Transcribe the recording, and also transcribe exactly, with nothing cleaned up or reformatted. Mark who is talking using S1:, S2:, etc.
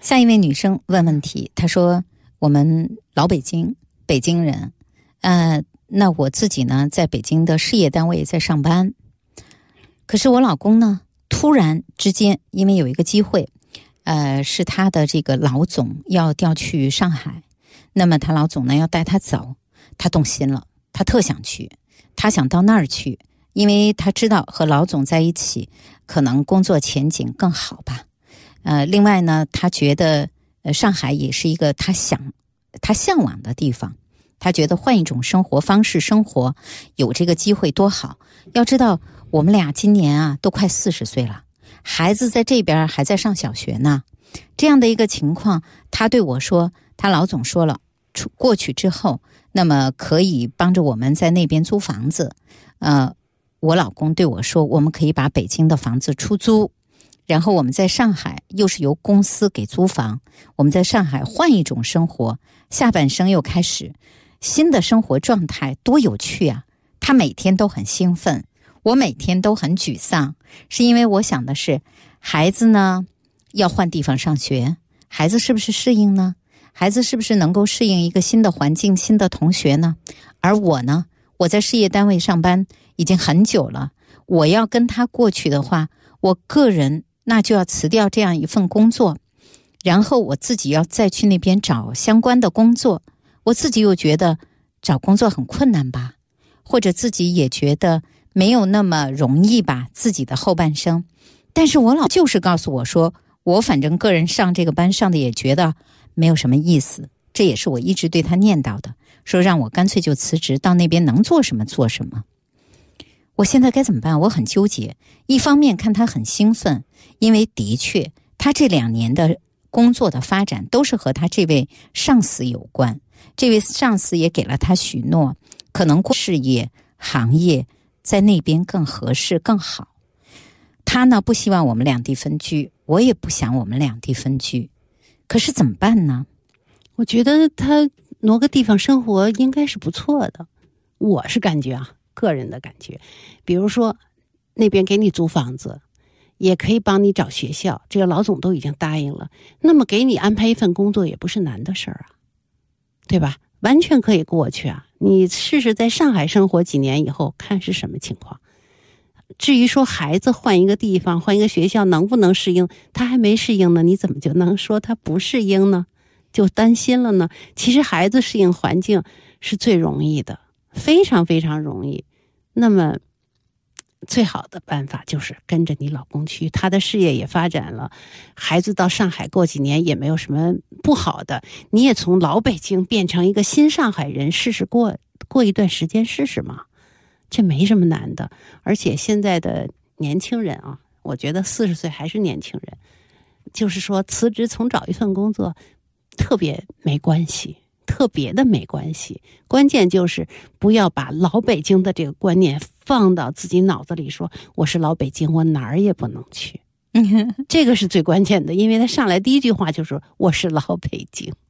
S1: 下一位女生问问题，她说我们老北京北京人，呃，那我自己呢在北京的事业单位在上班，可是我老公呢突然之间因为有一个机会，呃，是他的这个老总要调去上海，那么他老总呢要带他走，他动心了，他特想去，他想到那儿去，因为他知道和老总在一起可能工作前景更好吧。呃，另外呢，他觉得呃上海也是一个他想他向往的地方，他觉得换一种生活方式生活，有这个机会多好。要知道我们俩今年啊都快四十岁了，孩子在这边还在上小学呢，这样的一个情况，他对我说，他老总说了，出过去之后，那么可以帮着我们在那边租房子。呃，我老公对我说，我们可以把北京的房子出租，然后我们在上海又是由公司给租房，我们在上海换一种生活，下半生又开始新的生活状态，多有趣啊！他每天都很兴奋，我每天都很沮丧，是因为我想的是，孩子呢要换地方上学，孩子是不是适应呢？孩子是不是能够适应一个新的环境、新的同学呢？而我呢，我在事业单位上班已经很久了，我要跟他过去的话，我个人那就要辞掉这样一份工作，然后我自己要再去那边找相关的工作，我自己又觉得找工作很困难吧，或者自己也觉得没有那么容易吧，自己的后半生。但是我老就是告诉我说，我反正个人上这个班上的也觉得没有什么意思，这也是我一直对他念叨的，说让我干脆就辞职，到那边能做什么做什么。我现在该怎么办？我很纠结。一方面看他很兴奋，因为的确他这两年的工作的发展都是和他这位上司有关，这位上司也给了他许诺，可能事业行业在那边更合适更好。他呢不希望我们两地分居，我也不想我们两地分居，可是怎么办呢？
S2: 我觉得他挪个地方生活应该是不错的，我是感觉啊，个人的感觉，比如说那边给你租房子，也可以帮你找学校，这个老总都已经答应了，那么给你安排一份工作也不是难的事儿啊，对吧？完全可以过去啊，你试试在上海生活几年以后看是什么情况。至于说孩子换一个地方换一个学校能不能适应，他还没适应呢，你怎么就能说他不适应呢？就担心了呢？其实孩子适应环境是最容易的，非常非常容易。那么最好的办法就是跟着你老公去，他的事业也发展了，孩子到上海过几年也没有什么不好的，你也从老北京变成一个新上海人，试试过过一段时间试试嘛，这没什么难的。而且现在的年轻人啊，我觉得四十岁还是年轻人，就是说辞职重找一份工作特别没关系，特别的没关系，关键就是不要把老北京的这个观念放到自己脑子里，说我是老北京，我哪儿也不能去。这个是最关键的，因为他上来第一句话就说我是老北京。